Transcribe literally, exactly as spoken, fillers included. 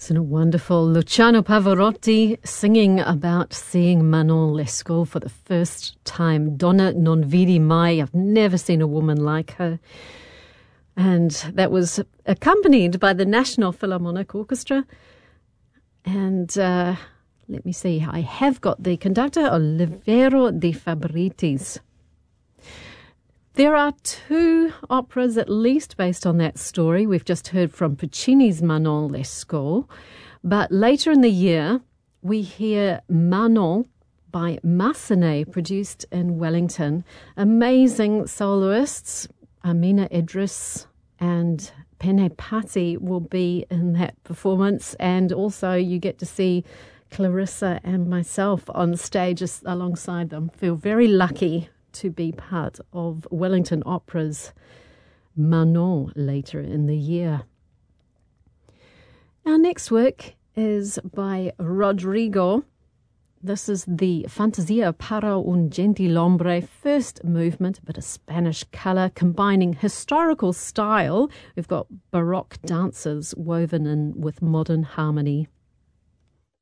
Isn't it wonderful? Luciano Pavarotti singing about seeing Manon Lescaut for the first time. Donna non vidi mai. I've never seen a woman like her. And that was accompanied by the National Philharmonic Orchestra. And uh, let me see, I have got the conductor, Olivero de Fabritis. There are two operas at least based on that story. We've just heard from Puccini's Manon Lescaut. But later in the year, we hear Manon by Massenet, produced in Wellington. Amazing soloists, Amina Idris and Pene Patti will be in that performance. And also you get to see Clarissa and myself on stage alongside them. Feel very lucky to be part of Wellington Opera's Manon later in the year. Our next work is by Rodrigo. This is the Fantasia para un Gentilhombre, first movement, a bit of Spanish colour, combining historical style. We've got Baroque dances woven in with modern harmony.